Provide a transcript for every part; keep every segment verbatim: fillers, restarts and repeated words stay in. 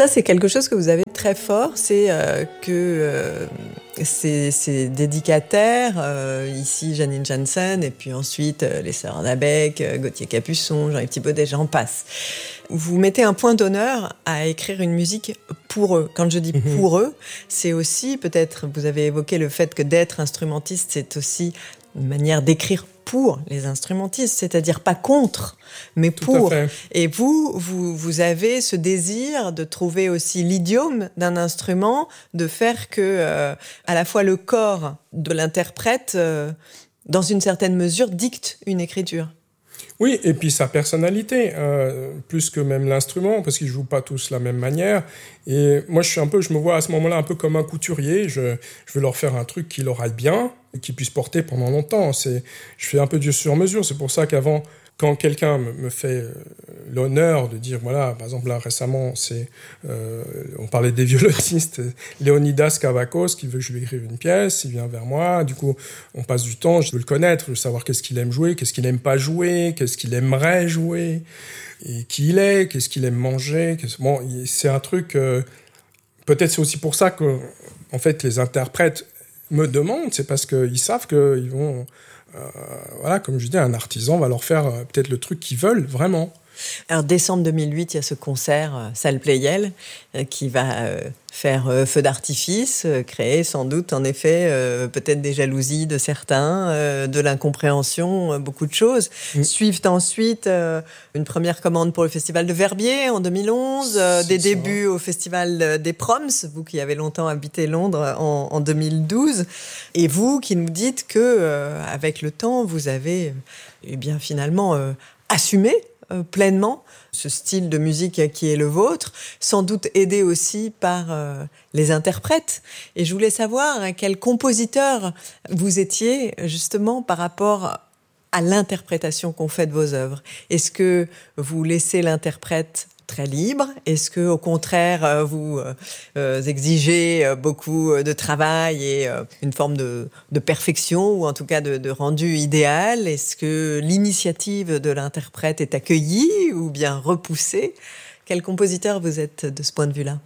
Ça, c'est quelque chose que vous avez très fort, c'est euh, que euh, ces, ces dédicataires, euh, ici Janine Janssen, et puis ensuite euh, les sœurs Anabec, euh, Gauthier Capuçon, Jean-Yves Thibaudet, j'en passe. Vous mettez un point d'honneur à écrire une musique pour eux. Quand je dis mmh. pour eux, c'est aussi, peut-être, vous avez évoqué le fait que d'être instrumentiste, c'est aussi une manière d'écrire pour les instrumentistes, c'est-à-dire pas contre, mais Tout pour. à fait. Et vous, vous, vous avez ce désir de trouver aussi l'idiome d'un instrument, de faire que, euh, à la fois le corps de l'interprète, euh, dans une certaine mesure, dicte une écriture. Oui, et puis sa personnalité, euh, plus que même l'instrument, parce qu'ils jouent pas tous la même manière. Et moi, je suis un peu, je me vois à ce moment-là un peu comme un couturier. Je, je veux leur faire un truc qui leur aille bien et qui puisse porter pendant longtemps. C'est, je fais un peu du sur-mesure. C'est pour ça qu'avant, quand quelqu'un me, me fait l'honneur de dire, voilà, par exemple là récemment, c'est, euh, on parlait des violonistes, Léonidas Kavakos qui veut que je lui écrive une pièce, il vient vers moi, du coup on passe du temps, je veux le connaître, je veux savoir qu'est-ce qu'il aime jouer, qu'est-ce qu'il aime pas jouer, qu'est-ce qu'il aimerait jouer, et qui il est, qu'est-ce qu'il aime manger, bon, c'est un truc, euh, peut-être c'est aussi pour ça que, en fait, les interprètes me demandent, c'est parce qu'ils savent qu'ils vont... Euh, voilà, comme je dis, un artisan va leur faire euh, peut-être le truc qu'ils veulent vraiment. Alors, décembre deux mille huit, il y a ce concert euh, Salle Pleyel euh, qui va euh, faire euh, feu d'artifice, euh, créer sans doute, en effet, euh, peut-être des jalousies de certains, euh, de l'incompréhension, euh, beaucoup de choses. Mmh. Suivent ensuite euh, une première commande pour le Festival de Verbier en deux mille onze, euh, des ça. débuts au Festival des Proms, vous qui avez longtemps habité Londres en, en deux mille douze, et vous qui nous dites que, euh, avec le temps, vous avez, eh bien, finalement, euh, assumé pleinement ce style de musique qui est le vôtre, sans doute aidé aussi par euh, les interprètes. Et je voulais savoir quel compositeur vous étiez justement par rapport à l'interprétation qu'on fait de vos œuvres. Est-ce que vous laissez l'interprète très libre? Est-ce que, au contraire, vous euh, exigez beaucoup de travail et euh, une forme de, de perfection, ou en tout cas de, de rendu idéal? Est-ce que l'initiative de l'interprète est accueillie ou bien repoussée? Quel compositeur vous êtes de ce point de vue-là?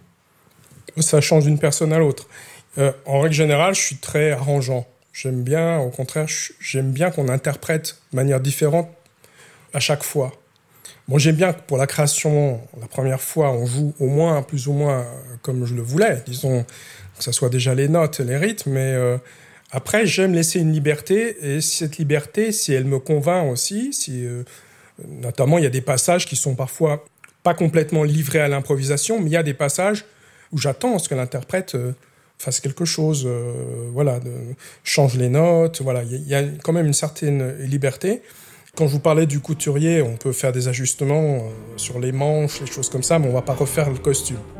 Ça change d'une personne à l'autre. Euh, en règle générale, je suis très arrangeant. J'aime bien, au contraire, j'aime bien qu'on interprète de manière différente à chaque fois. Bon, j'aime bien que pour la création, la première fois, on joue au moins, plus ou moins comme je le voulais, disons, que ça soit déjà les notes, les rythmes, mais euh, après, j'aime laisser une liberté, et cette liberté, si elle me convainc aussi, si, euh, notamment, il y a des passages qui sont parfois pas complètement livrés à l'improvisation, mais il y a des passages où j'attends à ce que l'interprète euh, fasse quelque chose, euh, voilà, de, change les notes, voilà, il y, y a quand même une certaine liberté. Quand je vous parlais du couturier, on peut faire des ajustements sur les manches, les choses comme ça, mais on ne va pas refaire le costume.